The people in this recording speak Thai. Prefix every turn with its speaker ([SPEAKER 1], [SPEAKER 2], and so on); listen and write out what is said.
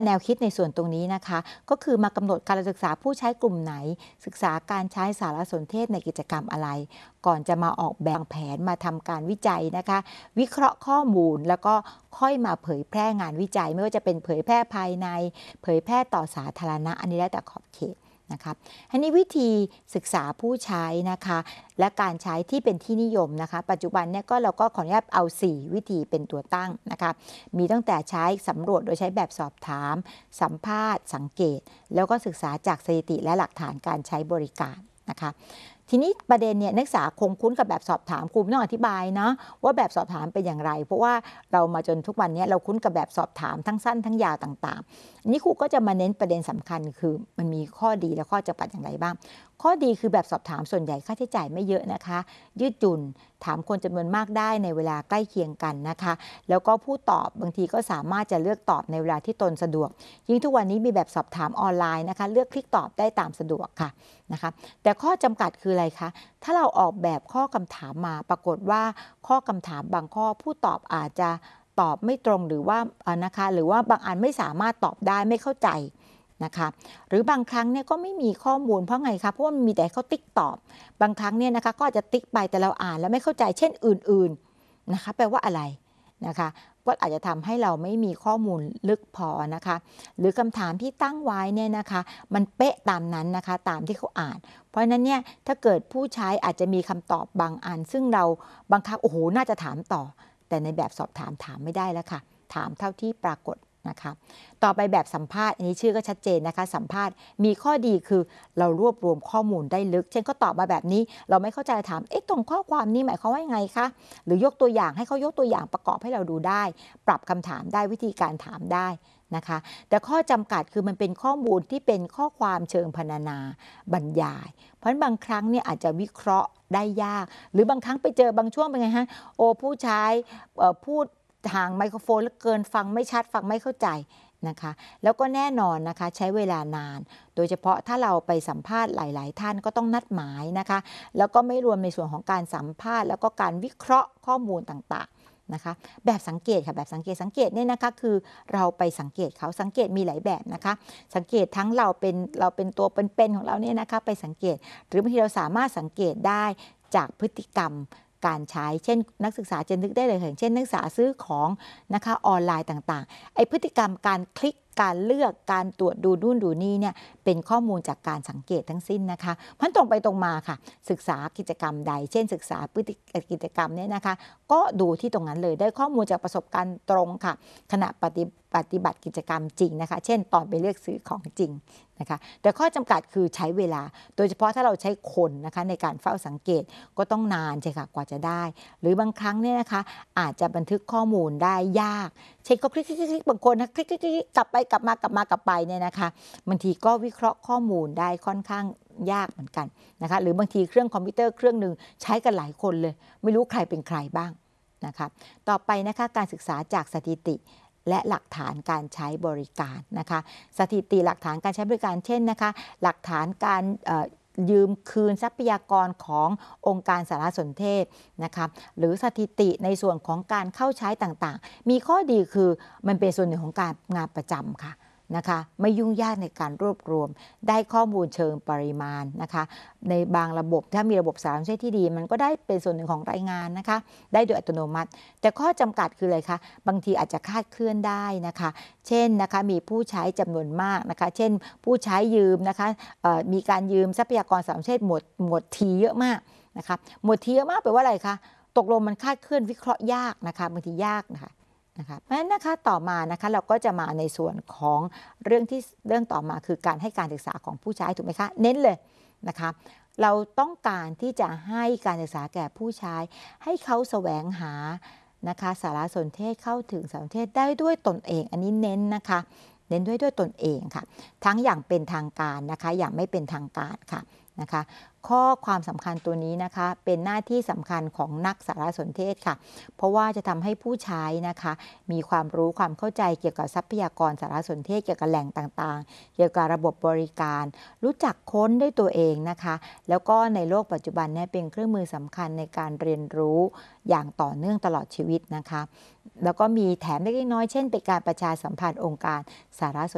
[SPEAKER 1] แนวคิดในส่วนตรงนี้นะคะก็คือมากำหนดการศึกษาผู้ใช้กลุ่มไหนศึกษาการใช้สารสนเทศในกิจกรรมอะไรก่อนจะมาออกแบบแผนมาทำการวิจัยนะคะวิเคราะห์ข้อมูลแล้วก็ค่อยมาเผยแพร่งานวิจัยไม่ว่าจะเป็นเผยแพร่ภายในเผยแพร่ต่อสาธารณะอันนี้แล้วแต่ขอบเขตนะครับอันนี้วิธีศึกษาผู้ใช้นะคะและการใช้ที่เป็นที่นิยมนะคะปัจจุบันเนี่ยก็เราก็ขออนุญาตเอา4วิธีเป็นตัวตั้งนะคะมีตั้งแต่ใช้สำรวจโดยใช้แบบสอบถามสัมภาษณ์สังเกตแล้วก็ศึกษาจากสถิติและหลักฐานการใช้บริการนะคะทีนี้ประเด็นเนี่ยนักศึกษาคงคุ้นกับแบบสอบถามครูไม่ต้องอธิบายนะว่าแบบสอบถามเป็นอย่างไรเพราะว่าเรามาจนทุกวันนี้เราคุ้นกับแบบสอบถามทั้งสั้นทั้งยาวต่างๆนี้ครูก็จะมาเน้นประเด็นสำคัญคือมันมีข้อดีและข้อจำกัดอย่างไรบ้างข้อดีคือแบบสอบถามส่วนใหญ่ค่าใช้จ่ายไม่เยอะนะคะยืดหยุ่นถามคนจำนวนมากได้ในเวลาใกล้เคียงกันนะคะแล้วก็ผู้ตอบบางทีก็สามารถจะเลือกตอบในเวลาที่ตนสะดวกยิ่งทุกวันนี้มีแบบสอบถามออนไลน์นะคะเลือกคลิกตอบได้ตามสะดวกค่ะนะคะแต่ข้อจำกัดคืออะไรคะถ้าเราออกแบบข้อคำถามมาปรากฏว่าข้อคำถามบางข้อผู้ตอบอาจจะตอบไม่ตรงหรือว่านะคะหรือว่าบางอันไม่สามารถตอบได้ไม่เข้าใจนะคะหรือบางครั้งเนี่ยก็ไม่มีข้อมูลเพราะไงคะเพราะว่ามันมีแต่เขาติ๊กตอบบางครั้งเนี่ยนะคะก็อาจจะติ๊กไปแต่เราอ่านแล้วไม่เข้าใจเช่นอื่นๆนะคะแปลว่าอะไรนะคะก็อาจจะทำให้เราไม่มีข้อมูลลึกพอนะคะหรือคำถามที่ตั้งไว้เนี่ยนะคะมันเป๊ะตามนั้นนะคะตามที่เขาอ่านเพราะฉะนั้นเนี่ยถ้าเกิดผู้ใช้อาจจะมีคำตอบบางอันซึ่งเราบางครั้งโอ้โหน่าจะถามต่อแต่ในแบบสอบถามถามไม่ได้แล้วค่ะถามเท่าที่ปรากฏนะคะต่อไปแบบสัมภาษณ์อันนี้ชื่อก็ชัดเจนนะคะสัมภาษณ์มีข้อดีคือเรารวบรวมข้อมูลได้ลึกเช่นเขาตอบมาแบบนี้เราไม่เข้าใจถามตรงข้อความนี้หมายความว่ายังไงคะหรือยกตัวอย่างให้เขายกตัวอย่างประกอบให้เราดูได้ปรับคำถามได้วิธีการถามได้นะคะแต่ข้อจำกัดคือมันเป็นข้อมูลที่เป็นข้อความเชิงพรรณนาบรรยายเพราะฉะนั้นบางครั้งเนี่ยอาจจะวิเคราะห์ได้ยากหรือบางครั้งไปเจอบางช่วงเป็นไงฮะโอ้ผู้ใช้พูดทางไมโครโฟนแล้วเกินฟังไม่ชัดฟังไม่เข้าใจนะคะแล้วก็แน่นอนนะคะใช้เวลานานโดยเฉพาะถ้าเราไปสัมภาษณ์หลายๆท่านก็ต้องนัดหมายนะคะแล้วก็ไม่รวมในส่วนของการสัมภาษณ์แล้วก็การวิเคราะห์ข้อมูลต่างๆนะคะแบบสังเกตค่ะแบบสังเกตเนี่ยนะคะคือเราไปสังเกตเขาสังเกตมีหลายแบบนะคะสังเกตทั้งเราเป็นตัวเป็นๆของเราเนี่ยนะคะไปสังเกตหรือบางทีเราสามารถสังเกตได้จากพฤติกรรมการใช้เช่นนักศึกษาจะนึกได้เลยอย่างเช่นนักศึกษาซื้อของนะคะออนไลน์ต่างๆไอ้พฤติกรรมการคลิกการเลือกการตรวจดูนู่นดูนี่เนี่ยเป็นข้อมูลจากการสังเกตทั้งสิ้นนะคะเพราะตรงไปตรงมาค่ะศึกษากิจกรรมใดเช่นศึกษาพฤติกิจกรรมเนี่ยนะคะก็ดูที่ตรงนั้นเลยได้ข้อมูลจากประสบการณ์ตรงค่ะขณะปฏิบัติกิจกรรมจริงนะคะเช่นตอนไปเลือกซื้อของจริงนะคะแต่ข้อจำกัดคือใช้เวลาโดยเฉพาะถ้าเราใช้คนนะคะในการเฝ้าสังเกตก็ต้องนานใช่ค่ะกว่าจะได้หรือบางครั้งเนี่ยนะคะอาจจะบันทึกข้อมูลได้ยากเช่นก็คลิกบางคนนะคลิกกลับไปกลับไปเนี่ยนะคะบางทีก็วิเคราะห์ข้อมูลได้ค่อนข้างยากเหมือนกันนะคะหรือบางทีเครื่องคอมพิวเตอร์เครื่องหนึ่งใช้กันหลายคนเลยไม่รู้ใครเป็นใครบ้างนะคะต่อไปนะคะการศึกษาจากสถิติและหลักฐานการใช้บริการนะคะสถิติหลักฐานการใช้บริการเช่นนะคะหลักฐานการยืมคืนทรัพยากรขององค์การสารสนเทศนะคะหรือสถิติในส่วนของการเข้าใช้ต่างๆมีข้อดีคือมันเป็นส่วนหนึ่งของการงานประจำค่ะนะคะไม่ยุ่งยากในการรวบรวมได้ข้อมูลเชิงปริมาณนะคะในบางระบบถ้ามีระบบสารสนเทศที่ดีมันก็ได้เป็นส่วนหนึ่งของรายงานนะคะได้โดยอัตโนมัติแต่ข้อจำกัดคืออะไรคะบางทีอาจจะคลาดเคลื่อนได้นะคะเช่นนะคะมีผู้ใช้จำนวนมากนะคะเช่นผู้ใช้ยืมนะคะมีการยืมทรัพยากรสารสนเทศหมวดทีเยอะมากนะคะหมวดทีเยอะมากแปลว่าอะไรคะตกลงมันคลาดเคลื่อนวิเคราะห์ยากนะคะบางทียากนะคะเพราะฉะนั้นนะคะต่อมานะคะเราก็จะมาในส่วนของเรื่องต่อมาคือการให้การศึกษาของผู้ใช้ถูกไหมคะเน้นเลยนะคะเราต้องการที่จะให้การศึกษาแก่ผู้ใช้ให้เขาแสวงหานะคะสารสนเทศเข้าถึงสารสนเทศได้ด้วยตนเองอันนี้เน้นนะคะเน้นด้วยตนเองค่ะทั้งอย่างเป็นทางการนะคะอย่างไม่เป็นทางการค่ะนะคะข้อความสำคัญตัวนี้นะคะเป็นหน้าที่สำคัญของนักสารสนเทศค่ะเพราะว่าจะทำให้ผู้ใช้นะคะมีความรู้ความเข้าใจเกี่ยวกับทรัพยากรสารสนเทศเกี่ยวกับแหล่งต่างๆเกี่ยวกับระบบบริการรู้จักค้นด้วยตัวเองนะคะแล้วก็ในโลกปัจจุบันเนี่ยเป็นเครื่องมือสำคัญในการเรียนรู้อย่างต่อเนื่องตลอดชีวิตนะคะแล้วก็มีแถมเล็กน้อยเช่นเป็นการประชาสัมพันธ์องค์การสารสน